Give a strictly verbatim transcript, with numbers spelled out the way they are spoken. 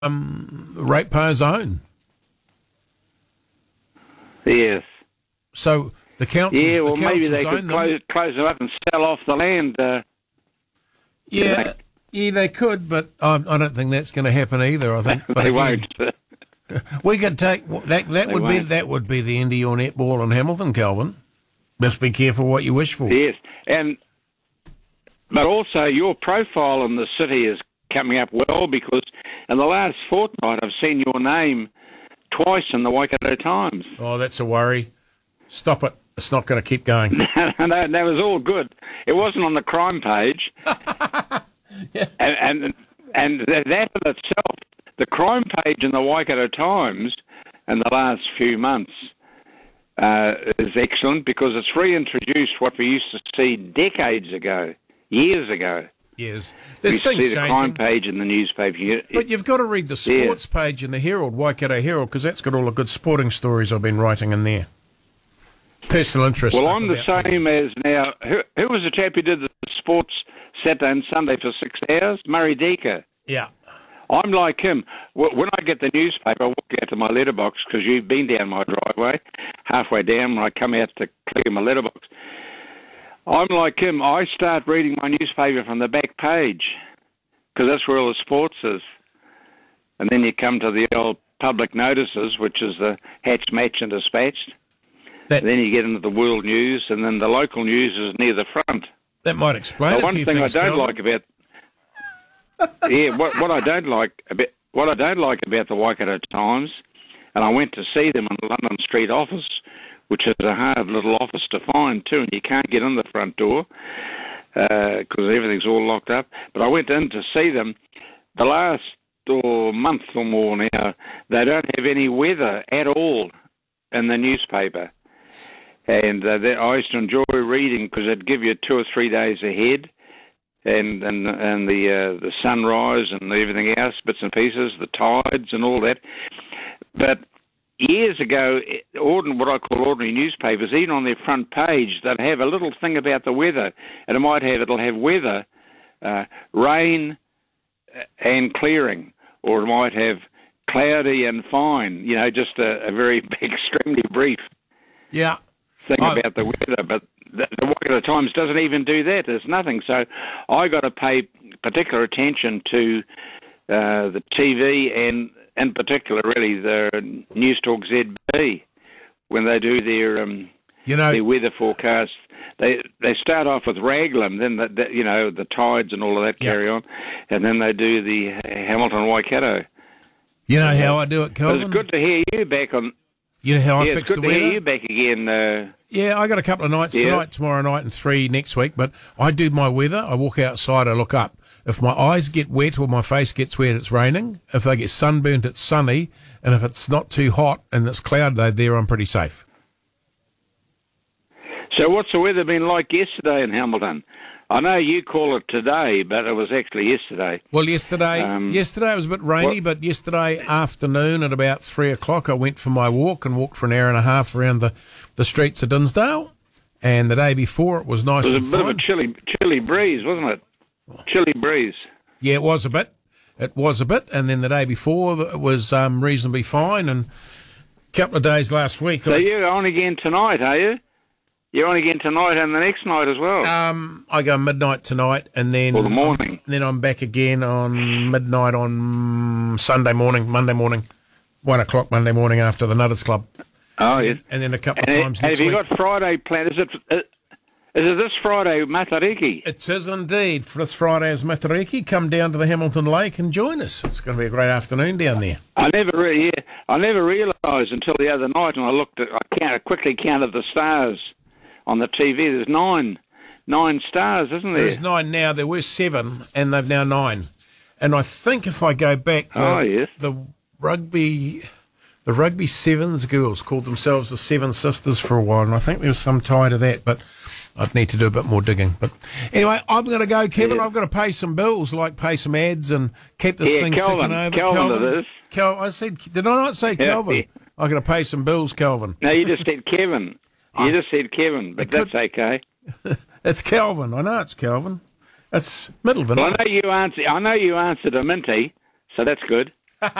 um, ratepayers own. Yes. So the council, Yeah, well, the maybe they councils could own them. close, close them up and sell off the land. Uh, Yeah, yeah, they could, but um, I don't think that's going to happen either. I think, but they again, won't. we could take that. That They would be won't. that would be the end of your netball in Hamilton, Calvin. Just be careful what you wish for. Yes, and but also your profile in the city is coming up well, because in the last fortnight I've seen your name twice in the Waikato Times. Oh, that's a worry. Stop it. It's not going to keep going. And that, that was all good. It wasn't on the crime page. Yeah. And, and and that in itself, the crime page in the Waikato Times in the last few months uh, is excellent, because it's reintroduced what we used to see decades ago, years ago. Yes, We there's used to things see the crime changing. page in the newspaper. You- But you've got to read the Yeah. sports page in the Herald, Waikato Herald, because that's got all the good sporting stories I've been writing in there. Personal interest. Well, stuff I'm the about me. same as now. Who, who was the chap who did the sports Saturday and Sunday for six hours? Murray Decker. Yeah. I'm like him. Wh- When I get the newspaper, I walk out to my letterbox, because you've been down my driveway. Halfway down, when I come out to clear my letterbox, I'm like him. I start reading my newspaper from the back page, because that's where all the sports is. And then you come to the old public notices, which is the Hatch, Match and Dispatched. That, Then you get into the world news, and then the local news is near the front. that might explain The a one few thing I things, don't Calvin. like about yeah, what what I don't like about what I don't like about the Waikato Times, and I went to see them in the London Street office, which is a hard little office to find too, and you can't get in the front door because everything's all locked up. But I went in to see them. The last or month or more now, they don't have any weather at all in the newspaper. And uh, that I used to enjoy reading, because it'd give you two or three days ahead, and and and the uh, the sunrise and everything else, bits and pieces, the tides and all that. But years ago, ordinary, what I call ordinary newspapers, even on their front page, they'd have a little thing about the weather, and it might have it'll have weather, uh, rain, and clearing, or it might have cloudy and fine. You know, just a, a very extremely brief Yeah. thing Oh. about the weather, but the, the Waikato Times doesn't even do that. There's nothing. So I got to pay particular attention to uh, the T V, and in particular, really, the News Talk Z B, when they do their um, You know, their weather forecast. They they start off with Raglan, then the, the, you know the tides and all of that Yeah. carry on, and then they do the Hamilton Waikato. you know how I do it, But Calvin? it's good to hear you back on. You know how I yeah, fix it's good the to hear weather? you back again. Uh, Yeah, I got a couple of nights Yeah. tonight, tomorrow night, and three next week. But I do my weather. I walk outside. I look up. If my eyes get wet or my face gets wet, it's raining. If they get sunburnt, it's sunny. And if it's not too hot and it's cloud day, there I'm pretty safe. So what's the weather been like yesterday in Hamilton? I know you call it today, but it was actually yesterday. Well, yesterday, Um, yesterday it was a bit rainy, what- but yesterday afternoon at about three o'clock, I went for my walk and walked for an hour and a half around the, the streets of Dinsdale. And the day before, it was nice It and was a bit fine. of a chilly, chilly breeze, wasn't it? Chilly breeze. Yeah, it was a bit. It was a bit. And then the day before, it was um, reasonably fine. And a couple of days last week, So I, you're on again tonight, are you? You're on again tonight and the next night as well. um, I go midnight tonight, and then Or the morning. then I'm back again on midnight on Sunday morning, Monday morning, one o'clock Monday morning after the Nutters Club, oh, yes. and then a couple of And, times and next have you week. got Friday planned? Is it, uh, is it this Friday, Matariki? It is indeed. For this Friday's Matariki, come down to the Hamilton Lake and join us. It's going to be a great afternoon down there. I never, re- yeah, I never realised until the other night, and I looked at, I, count, I quickly counted the stars on the T V. There's nine, nine stars, isn't there? There's nine now. There were seven, and they've now nine. And I think if I go back, the, Oh, yes. the rugby, the rugby sevens girls called themselves the Seven Sisters for a while, and I think there was some tie to that, but I'd need to do a bit more digging. But anyway, I'm going to go, Kevin. Yeah. I've got to pay some bills, like pay some ads and keep this Yeah, thing Kelvin. ticking over. Kelvin it is. Kel, I said, did I not say Yeah, Kelvin? yeah. I've got to pay some bills, Kelvin. No, you just said Kevin. You just said Kevin, but It could- that's okay. It's Kelvin. I know it's Kelvin. It's Middleton. Well, I know you answered. I know you answered a minty, so that's good.